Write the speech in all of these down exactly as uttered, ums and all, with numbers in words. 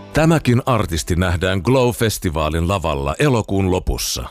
Tämäkin artisti nähdään Glow-festivaalin lavalla elokuun lopussa.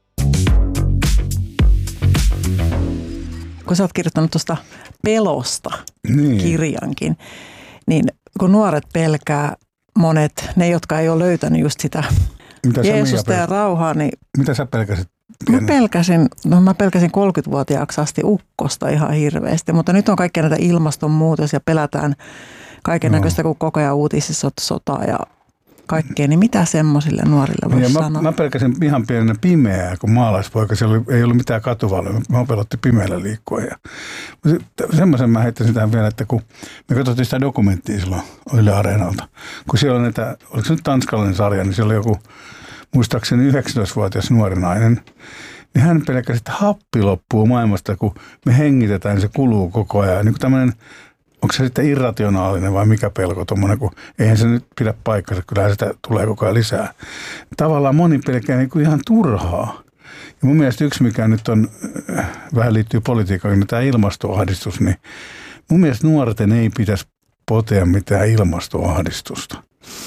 Kun sä oot kirjoittanut tuosta pelosta niin. kirjankin, niin kun nuoret pelkää, monet, ne jotka ei ole löytänyt just sitä Mitä Jeesusta ja rauhaa, niin mitä sä pelkäsit? Mä pelkäsin, no mä pelkäsin kolmekymmentävuotiaaksi asti ukkosta ihan hirveästi, mutta nyt on kaikkea näitä ilmastonmuutos ja pelätään kaiken näköistä, kun koko ajan uutisissa on sotaa ja kaikkea, niin mitä semmoisille nuorille voisi mä, sanoa? Mä pelkäsin ihan pienenä pimeää, kun maalaispoika, siellä oli, ei ollut mitään katuvaloja, mä pelotti pimeällä liikkua. Ja semmoisen mä heittäisin tähän vielä, että kun me katsottiin sitä dokumenttia silloin Yle Areenalta, kun siellä on näitä, oliko se nyt tanskalainen sarja, niin siellä oli joku muistaakseni yhdeksäntoistavuotias nuori nainen, niin hän pelkäsi, että happi loppuu maailmasta, kun me hengitetään, se kuluu koko ajan. Niin kuin tämmöinen, onko se sitten irrationaalinen vai mikä pelko tuommoinen, kun eihän se nyt pidä paikkansa, kyllähän sitä tulee koko ajan lisää. Tavallaan moni pelkää niin kuin ihan turhaa. Ja mun mielestä yksi, mikä nyt on, vähän liittyy politiikkaan, niin tämä ilmastoahdistus, niin mun mielestä nuorten ei pitäisi potea mitään ilmastoahdistusta.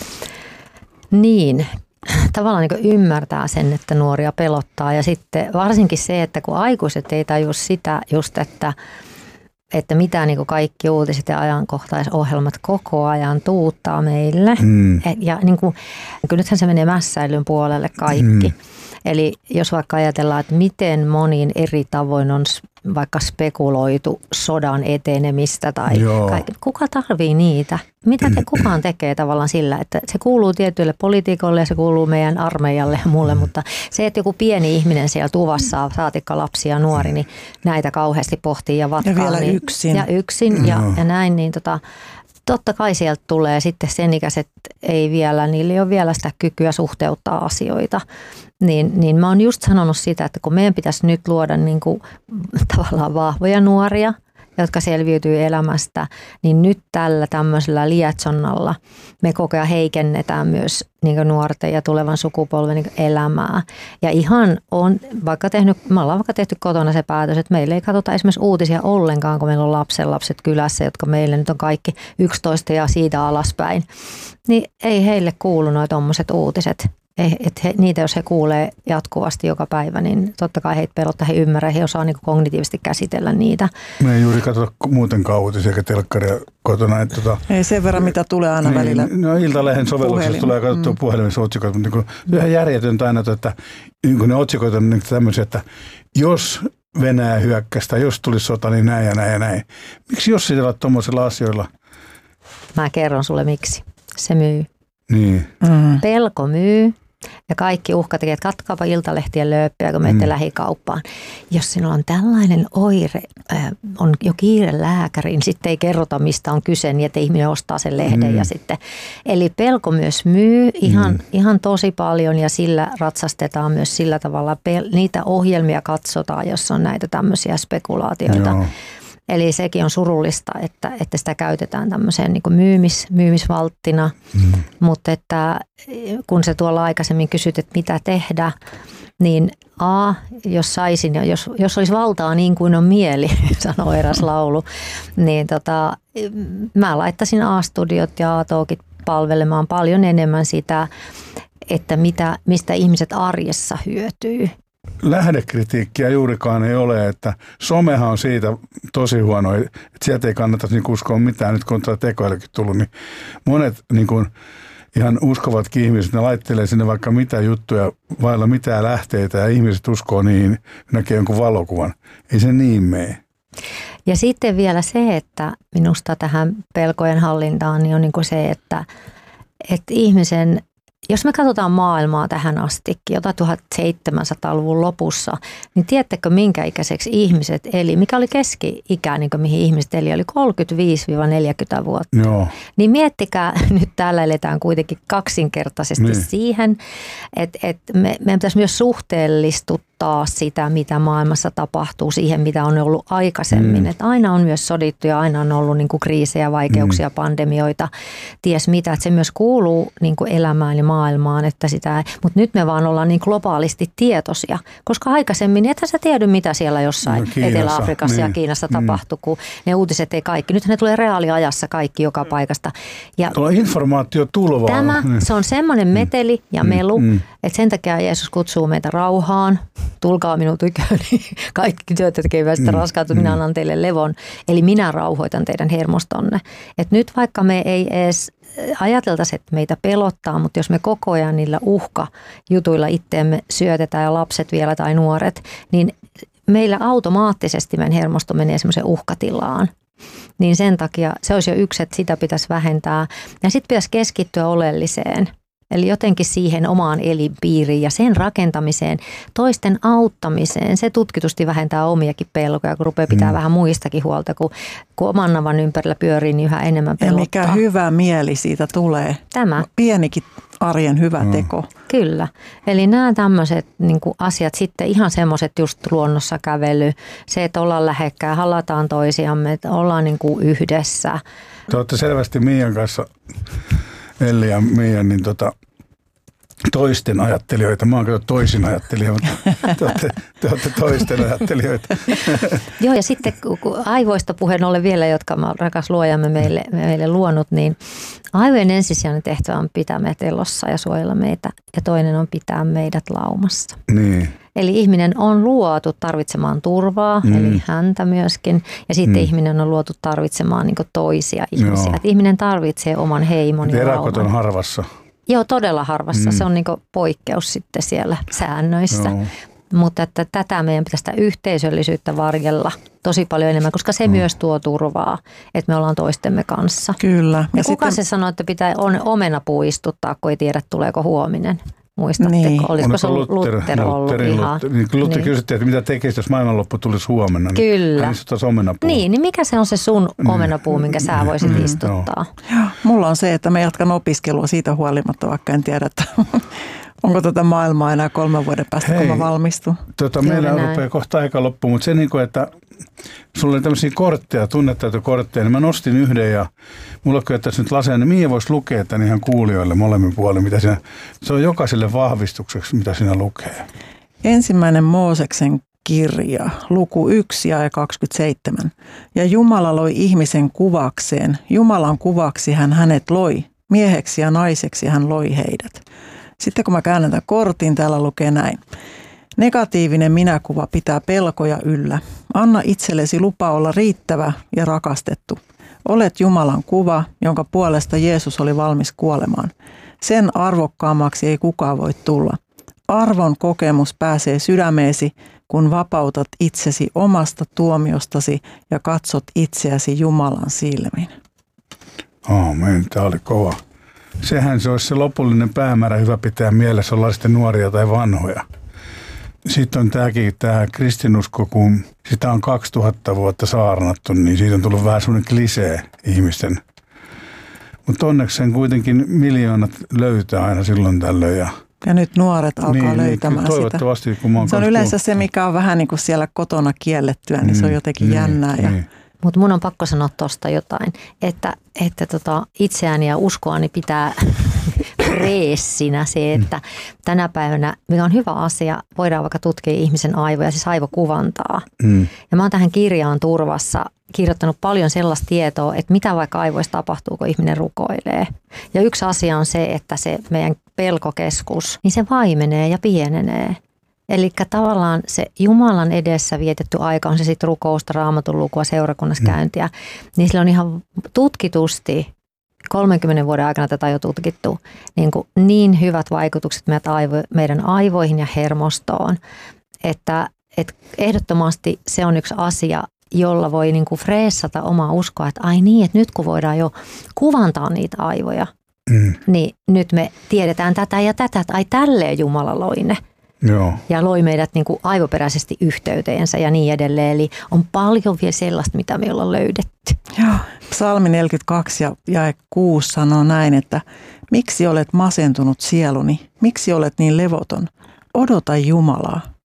Niin. Tavallaan niin ymmärtää sen, että nuoria pelottaa ja sitten varsinkin se, että kun aikuiset ei tajua sitä just, että, että mitä niin kuin kaikki uutiset ja ajankohtaisohjelmat koko ajan tuuttaa meille. Mm. Ja niin kuin, nythän se menee mässäilyn puolelle kaikki. Mm. Eli jos vaikka ajatellaan, että miten monin eri tavoin on vaikka spekuloitu sodan etenemistä tai kaikki. Kuka tarvii niitä? Mitä te kukaan tekee tavallaan sillä, että se kuuluu tietyille poliitikoille ja se kuuluu meidän armeijalle ja mulle, mutta se, että joku pieni ihminen siellä tuvassa, saatikka lapsia ja nuori, niin näitä kauheasti pohtii ja vatkaa. Ja vielä niin, yksin. Ja yksin ja, ja näin, niin tota, totta kai sieltä tulee sitten sen ikäiset ei vielä, niillä ei ole vielä sitä kykyä suhteuttaa asioita. Niin, niin mä oon just sanonut sitä, että kun meidän pitäisi nyt luoda niin kuin tavallaan vahvoja nuoria, jotka selviytyy elämästä, niin nyt tällä tämmöisellä lietsonnalla me koko ajan heikennetään myös niin kuin nuorten ja tulevan sukupolven niin kuin elämää. Ja ihan on vaikka tehnyt, me ollaan vaikka tehty kotona se päätös, että meillä ei katsota esimerkiksi uutisia ollenkaan, kun meillä on lapsenlapset kylässä, jotka meille nyt on kaikki yksitoista ja siitä alaspäin. Niin ei heille kuulu nuo tommoset uutiset. Että he, niitä, jos he kuulee jatkuvasti joka päivä, niin totta kai heitä pelottaa, he ymmärrät, he osaa niin kognitiivisesti käsitellä niitä. Me ei juuri katsota muutenkaan uutisia eikä telkkaria kotona. Että tota, ei sen verran, mitä tulee aina niin, välillä. No Iltalehden sovelluksessa tulee katsottua mm. puhelimessa otsikot, mutta niin ihan järjetöntä aina, että niin ne otsikot on niin tämmöisiä, että jos Venäjä hyökkäsi tai jos tulisi sota, niin näin ja näin ja näin. Miksi jos sillä tuommoisilla asioilla? Mä kerron sulle miksi. Se myy. Niin. Mm. Pelko myy. Ja kaikki uhkatekijät, katkaapa Iltalehtien lööppiä, kun menette mm. lähikauppaan. Jos sinulla on tällainen oire, äh, on jo kiire lääkäriin, niin sitten ei kerrota, mistä on kyse, niin että ihminen ostaa sen lehden. Mm. Ja sitten, eli pelko myös myy ihan, mm. ihan tosi paljon ja sillä ratsastetaan myös sillä tavalla. Pel- niitä ohjelmia katsotaan, jos on näitä tämmöisiä spekulaatioita. Joo. Eli sekin on surullista, että, että sitä käytetään tämmöiseen niin kuin myymis, myymisvalttina, mm. mutta että kun se tuolla aikaisemmin kysyt, että mitä tehdä, niin a, jos saisin, jos, jos olisi valtaa niin kuin on mieli, sanoo eräs laulu, niin tota, mä laittaisin A-studiot ja A-talkit palvelemaan paljon enemmän sitä, että mitä, mistä ihmiset arjessa hyötyy. Lähdekritiikkiä juurikaan ei ole, että somehan on siitä tosi huono, että sieltä ei kannata niin uskoa mitään. Nyt kun on tuo tekoälykin tullut, niin monet niin kuin ihan uskovatkin ihmiset, ne laittelee sinne vaikka mitä juttuja vailla mitään lähteitä ja ihmiset uskoo niihin, näkee jonkun valokuvan. Ei se niin mene. Ja sitten vielä se, että minusta tähän pelkojen hallintaan niin on niin kuin se, että, että ihmisen jos me katsotaan maailmaa tähän astikin, jota tuhatseitsemänsataaluvun lopussa, niin tiedättekö minkä ikäiseksi ihmiset eli? Mikä oli keski-ikä, niin mihin ihmiset eli, oli kolmekymmentäviisi neljäkymmentä vuotta. Joo. Niin miettikää, nyt täällä eletään kuitenkin kaksinkertaisesti niin. siihen, että, että me, meidän pitäisi myös suhteellistuttaa pelottaa sitä, mitä maailmassa tapahtuu siihen, mitä on ollut aikaisemmin. Mm. Että aina on myös sodittu ja aina on ollut niin kuin kriisejä, vaikeuksia, mm. pandemioita, ties mitä. Että se myös kuuluu niin kuin elämään ja maailmaan, että sitä, mutta nyt me vaan ollaan niin globaalisti tietoisia, koska aikaisemmin ethän sä tiedä, mitä siellä jossain no, Etelä-Afrikassa niin. ja Kiinassa mm. tapahtuu, kun ne uutiset ei kaikki. Nythän ne tulee reaaliajassa kaikki joka paikasta. Ja tuolla informaatio tulvaa. Tämä, niin. se on semmoinen meteli ja melu, mm. että sen takia Jeesus kutsuu meitä rauhaan. Tulkaa minun tyköni, kaikki työtä tekevästä mm. raskaat, minä annan teille levon. Eli minä rauhoitan teidän hermostonne. Et nyt vaikka me ei edes ajateltaisiin, että meitä pelottaa, mutta jos me koko ajan niillä uhkajutuilla itteemme syötetään ja lapset vielä tai nuoret, niin meillä automaattisesti meidän hermosto menee semmoiseen uhkatilaan. Niin sen takia se olisi jo yksi, että sitä pitäisi vähentää. Ja sitten pitäisi keskittyä oleelliseen. Eli jotenkin siihen omaan elinpiiriin ja sen rakentamiseen, toisten auttamiseen. Se tutkitusti vähentää omiakin pelkoja, kun rupeaa pitää mm. vähän muistakin huolta, kun, kun oman navan ympärillä pyörii, niin yhä enemmän pelottaa. Ja mikä hyvä mieli siitä tulee. Tämä. Pienikin arjen hyvä mm. teko. Kyllä. Eli nämä tämmöiset niin kuin asiat sitten ihan semmoiset just luonnossa kävely, se, että ollaan lähekkää, halataan toisiamme, että ollaan niin kuin yhdessä. Te olette selvästi Miian kanssa, Elli ja Miia, niin tota, toisten ajattelijoita. Mä oon kyllä toisin ajattelija, mutta te olette, te olette toisten ajattelijoita. Joo, ja sitten kun aivoista puheen ollen vielä, jotka mä rakas luojamme meille, meille luonut, niin aivojen ensisijainen tehtävä on pitää meitä elossa ja suojella meitä, ja toinen on pitää meidät laumassa. Niin. Eli ihminen on luotu tarvitsemaan turvaa, mm. eli häntä myöskin, ja sitten mm. ihminen on luotu tarvitsemaan niin kuin toisia ihmisiä. Että ihminen tarvitsee oman heimon ja erakot on harvassa. Joo, todella harvassa. Mm. Se on niin kuin poikkeus sitten siellä säännöissä. Joo. Mutta että tätä meidän pitäisi sitä yhteisöllisyyttä varjella tosi paljon enemmän, koska se mm. myös tuo turvaa, että me ollaan toistemme kanssa. Kyllä. Ja, ja kuka sitten... se sanoo, että pitää omenapuu istuttaa, kun ei tiedä, tuleeko huominen? Muistatteko? Niin. Olisiko se Luther, Luther ollut Luther, ihan? Luther, niin, Luther niin. kysytti, että mitä tekisi, jos maailmanloppu tulisi huomenna. Kyllä. Hän istuttaisi omenapuu. Niin, niin mikä se on se sun niin. omenapuu, minkä sä voisit niin. istuttaa? Joo. Mulla on se, että mä jatkan opiskelua siitä huolimatta, vaikka en tiedä, että onko tätä maailmaa enää kolmen vuoden päästä, Hei, kun mä valmistun. Tota, meillä näin. rupeaa kohta aika loppuun, mutta se niin kuin, että sulla oli tämmöisiä kortteja, tunnetaitokortteja, niin mä nostin yhden ja mulla on tässä nyt laseen, niin Miia voisi lukea tämän ihan kuulijoille molemmin puolin, mitä siinä, se on jokaiselle vahvistukseksi, mitä siinä lukee. Ensimmäinen Mooseksen kirja, luku yksi ja kaksikymmentäseitsemän. Ja Jumala loi ihmisen kuvakseen, Jumalan kuvaksi hän hänet loi, mieheksi ja naiseksi hän loi heidät. Sitten kun mä käännän tämän kortin, täällä lukee näin. Negatiivinen minäkuva pitää pelkoja yllä. Anna itsellesi lupa olla riittävä ja rakastettu. Olet Jumalan kuva, jonka puolesta Jeesus oli valmis kuolemaan. Sen arvokkaammaksi ei kukaan voi tulla. Arvon kokemus pääsee sydämeesi, kun vapautat itsesi omasta tuomiostasi ja katsot itseäsi Jumalan silmin. Aamen, tämä oli kova. Sehän se olisi se lopullinen päämäärä, hyvä pitää mielessä, ollaan sitten nuoria tai vanhoja. Sitten on tämäkin, tämä kristinusko, kun sitä on kaksituhatta vuotta saarnattu, niin siitä on tullut vähän semmoinen klisee ihmisten. Mutta onneksi sen kuitenkin miljoonat löytää aina silloin tällöin. Ja, ja nyt nuoret alkaa niin, löytämään niin, toivottavasti, sitä. Kun mä oon se on yleensä puhuttu. Se, mikä on vähän niin kuin siellä kotona kiellettyä, niin mm, se on jotenkin niin, jännää. Ja... Niin. Mutta mun on pakko sanoa tuosta jotain, että, että tota itseäni ja uskoani pitää reessinä se, että tänä päivänä, mikä on hyvä asia, voidaan vaikka tutkia ihmisen aivoja, siis aivokuvantaa. Mm. Ja mä oon tähän kirjaan turvassa kirjoittanut paljon sellaista tietoa, että mitä vaikka aivoissa tapahtuu, kun ihminen rukoilee. Ja yksi asia on se, että se meidän pelkokeskus, niin se vaimenee ja pienenee. Eli tavallaan se Jumalan edessä vietetty aika, on se sitten rukousta, raamatun lukua, seurakunnassa käyntiä, niin sillä on ihan tutkitusti, kolmenkymmenen vuoden aikana tätä on jo tutkittu, niin, kuin niin hyvät vaikutukset meidän, aivo, meidän aivoihin ja hermostoon, että, että ehdottomasti se on yksi asia, jolla voi niin kuin freessata omaa uskoa, että ai niin, että nyt kun voidaan jo kuvantaa niitä aivoja, mm. niin nyt me tiedetään tätä ja tätä, että ai tälleen Jumala loi ne. Joo. Ja loi meidät niin kuin aivoperäisesti yhteyteensä ja niin edelleen. Eli on paljon vielä sellaista, mitä me ollaan löydetty. Joo. Psalmi neljäkymmentäkaksi ja jae kuusi sanoo näin, että miksi olet masentunut sieluni? Miksi olet niin levoton? Odota Jumalaa.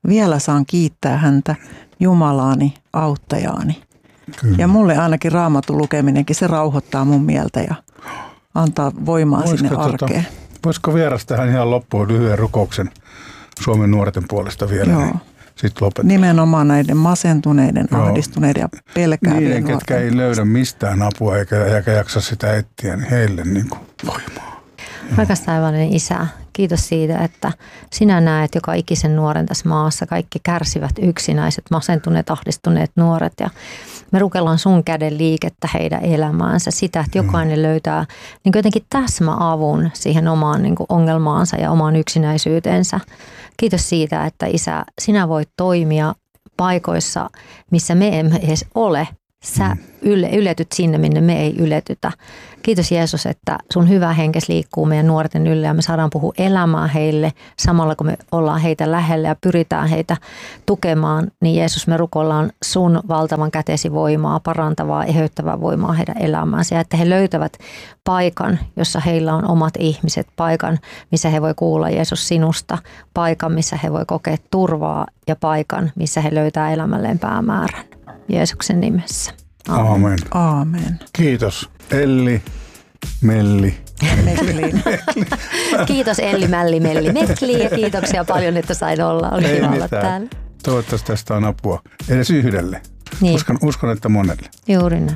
vielä saan kiittää häntä Jumalaani, auttajaani. Kyllä. Ja mulle ainakin Raamatun lukeminenkin, se rauhoittaa mun mieltä ja antaa voimaa Voisiko sinne tota- arkeen. Voisiko vieras tähän ihan loppuun lyhyen rukouksen Suomen nuorten puolesta vielä? Joo. Niin sitten lopetetaan. Nimenomaan näiden masentuneiden, Joo. ahdistuneiden ja pelkäävien Niiden, ketkä nuorten. ei löydä mistään apua eikä, eikä jaksa sitä etsiä, niin heille niin kuin voimaa. Rakas taivaallinen Isä, kiitos siitä, että sinä näet joka ikisen nuoren tässä maassa. Kaikki kärsivät yksinäiset, masentuneet, ahdistuneet nuoret ja me rukellaan sun käden liikettä heidän elämäänsä. Sitä, että jokainen löytää niin jotenkin täsmäavun siihen omaan niin kuin ongelmaansa ja omaan yksinäisyytensä. Kiitos siitä, että Isä, sinä voit toimia paikoissa, missä me emme edes ole. Sä yle, yletyt sinne, minne me ei yletytä. Kiitos Jeesus, että sun hyvä henkes liikkuu meidän nuorten ylle ja me saadaan puhua elämää heille samalla kun me ollaan heitä lähellä ja pyritään heitä tukemaan. Niin Jeesus, me rukoillaan sun valtavan kätesi voimaa, parantavaa, eheyttävää voimaa heidän elämäänsä. Ja että he löytävät paikan, jossa heillä on omat ihmiset, paikan, missä he voi kuulla Jeesus sinusta, paikan, missä he voi kokea turvaa ja paikan, missä he löytää elämälleen päämäärän. Jeesuksen nimessä. Amen. Aamen. Aamen. Kiitos Elli, Melli. Meklin. Kiitos Elli, Mälli, Melli, Metli ja kiitoksia paljon, että sain olla. Oli Ei kiva olla mitään. täällä. Toivottavasti tästä on apua edes yhdelle. Niin. Uskon, uskon, että monelle. Juuri näin.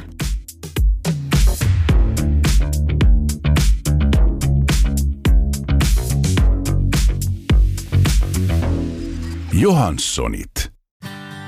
Johanssonit.